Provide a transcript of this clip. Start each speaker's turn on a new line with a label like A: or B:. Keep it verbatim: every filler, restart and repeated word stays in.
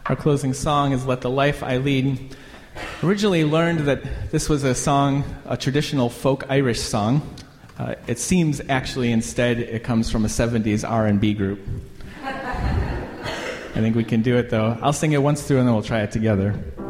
A: Our closing song is Let the Life I Lead. Originally learned that this was a song, a traditional folk Irish song. Uh, it seems actually instead it comes from a seventies R and B group. I think we can do it though. I'll sing it once through and then we'll try it together.